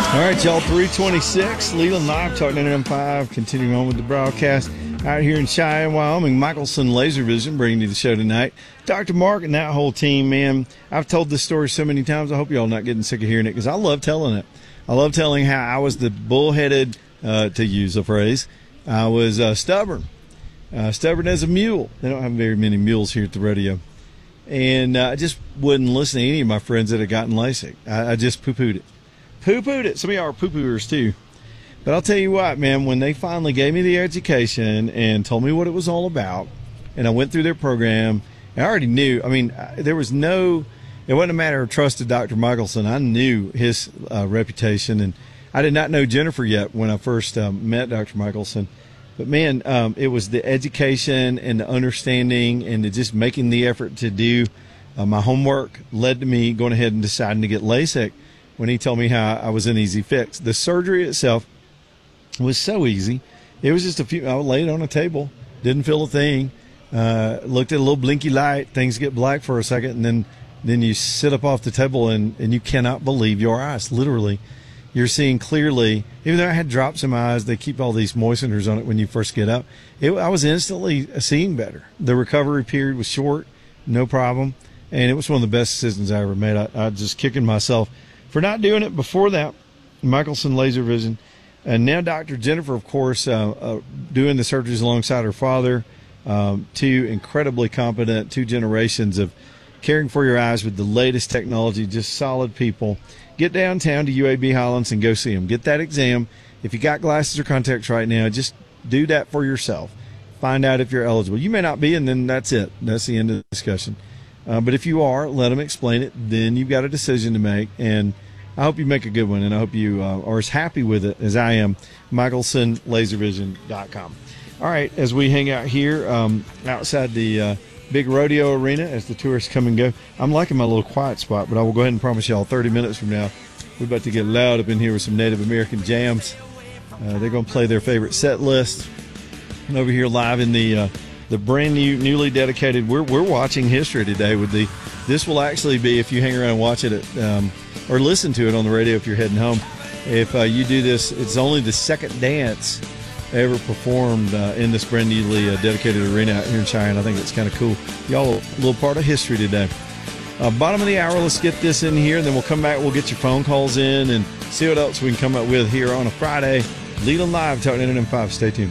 All right, y'all, 326, Leland Live, Talk 99.5, continuing on with the broadcast out here in Cheyenne, Wyoming. Michelson Laser Vision bringing you the show tonight. Dr. Mark and that whole team, man, I've told this story so many times. I hope y'all not getting sick of hearing it because I love telling it. I love telling how I was the bullheaded, to use a phrase, I was stubborn as a mule. They don't have very many mules here at the rodeo. And I just wouldn't listen to any of my friends that had gotten LASIK. I just poo-pooed it. Poo-pooed it. Some of y'all are poo-pooers too. But I'll tell you what, man, when they finally gave me the education and told me what it was all about, and I went through their program, and I already knew. I mean, it wasn't a matter of trust to Dr. Michelson. I knew his reputation, and I did not know Jennifer yet when I first met Dr. Michelson. But, man, it was the education and the understanding and the just making the effort to do my homework led to me going ahead and deciding to get LASIK when he told me how I was an easy fix. The surgery itself was so easy. It was just I would lay it on a table, didn't feel a thing, looked at a little blinky light, things get black for a second, and then you sit up off the table and you cannot believe your eyes. Literally, you're seeing clearly. Even though I had drops in my eyes, they keep all these moisteners on it when you first get up. I was instantly seeing better. The recovery period was short, no problem, and it was one of the best decisions I ever made. I just kicking myself for not doing it before that. Michelson Laser Vision. And now Dr. Jennifer, of course, doing the surgeries alongside her father. Two incredibly competent, 2 generations of caring for your eyes with the latest technology, just solid people. Get downtown to UAB Highlands and go see them. Get that exam. If you got glasses or contacts right now, just do that for yourself. Find out if you're eligible. You may not be, and then that's it. That's the end of the discussion. But if you are, let them explain it. Then you've got a decision to make, and I hope you make a good one, and I hope you are as happy with it as I am. MichelsonLaserVision.com. All right, as we hang out here outside the big rodeo arena as the tourists come and go, I'm liking my little quiet spot, but I will go ahead and promise y'all 30 minutes from now, we're about to get loud up in here with some Native American jams. They're going to play their favorite set list. And over here live in the brand new, newly dedicated, we're watching history today with this will actually be, if you hang around and watch it or listen to it on the radio if you're heading home, if you do this, it's only the second dance ever performed in this brand newly dedicated arena out here in Cheyenne. I think it's kind of cool. Y'all a little part of history today. Bottom of the hour, let's get this in here, and then we'll come back, we'll get your phone calls in and see what else we can come up with here on a Friday. Leland Live, Talk 99.5. Stay tuned.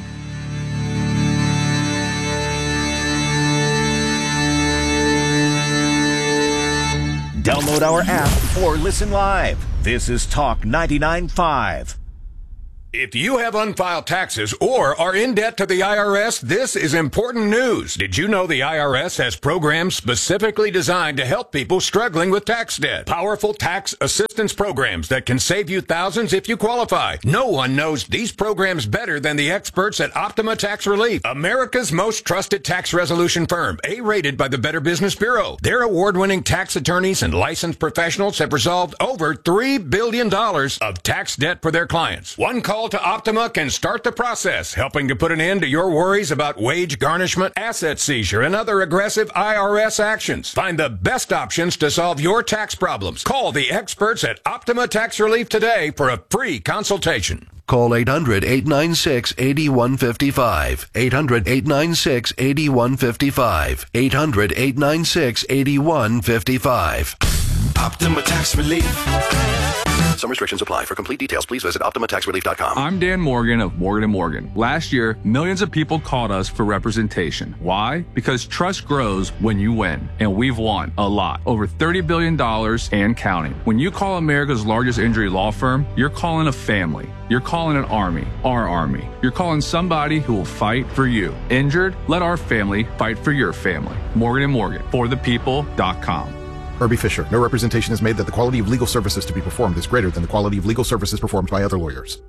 Download our app or listen live. This is Talk 99.5. If you have unfiled taxes or are in debt to the IRS, this is important news. Did you know the IRS has programs specifically designed to help people struggling with tax debt? Powerful tax assistance programs that can save you thousands if you qualify. No one knows these programs better than the experts at Optima Tax Relief, America's most trusted tax resolution firm, A-rated by the Better Business Bureau. Their award-winning tax attorneys and licensed professionals have resolved over $3 billion of tax debt for their clients. One call to Optima can start the process, helping to put an end to your worries about wage garnishment, asset seizure, and other aggressive IRS actions. Find the best options to solve your tax problems. Call the experts at Optima Tax Relief today for a free consultation. Call 800-896-8155. 800-896-8155. 800-896-8155. Optima Tax Relief. Some restrictions apply. For complete details, please visit OptimaTaxRelief.com. I'm Dan Morgan of Morgan & Morgan. Last year, millions of people called us for representation. Why? Because trust grows when you win. And we've won a lot. Over $30 billion and counting. When you call America's largest injury law firm, you're calling a family. You're calling an army. Our army. You're calling somebody who will fight for you. Injured? Let our family fight for your family. Morgan & Morgan. ForThePeople.com. Herbie Fisher. No representation is made that the quality of legal services to be performed is greater than the quality of legal services performed by other lawyers.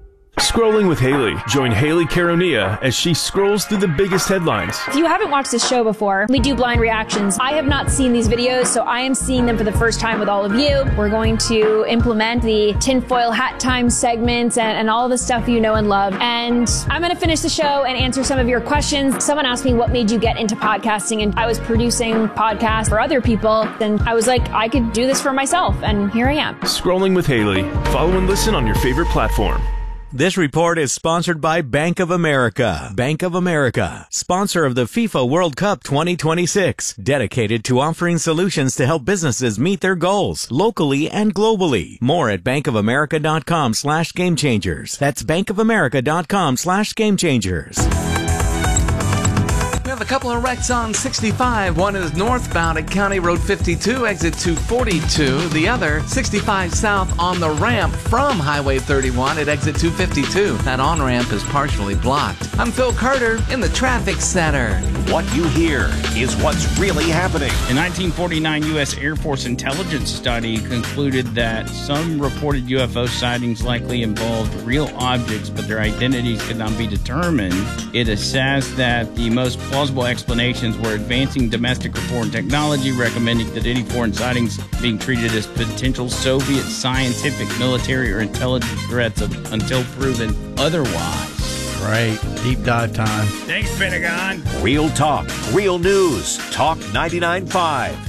Scrolling with Haley. Join Haley Caronia as she scrolls through the biggest headlines. If you haven't watched this show before, we do blind reactions. I have not seen these videos, so I am seeing them for the first time with all of you. We're going to implement the tinfoil hat time segments and all the stuff you know and love. And I'm going to finish the show and answer some of your questions. Someone asked me what made you get into podcasting, and I was producing podcasts for other people. And I was like, I could do this for myself. And here I am. Scrolling with Haley. Follow and listen on your favorite platform. This report is sponsored by Bank of America. Bank of America, sponsor of the FIFA World Cup 2026, dedicated to offering solutions to help businesses meet their goals locally and globally. More at bankofamerica.com/gamechangers. That's bankofamerica.com/gamechangers. We have a couple of wrecks on 65. One is northbound at County Road 52, exit 242. The other, 65 south on the ramp from Highway 31 at exit 252. That on-ramp is partially blocked. I'm Phil Carter in the traffic center. What you hear is what's really happening. A 1949 U.S. Air Force intelligence study concluded that some reported UFO sightings likely involved real objects, but their identities could not be determined. It assessed that the most plausible explanations were advancing domestic or foreign technology, recommending that any foreign sightings being treated as potential Soviet scientific, military, or intelligence threats until proven otherwise. Great. Deep dive time. Thanks, Pentagon. Real talk, real news. Talk 99.5.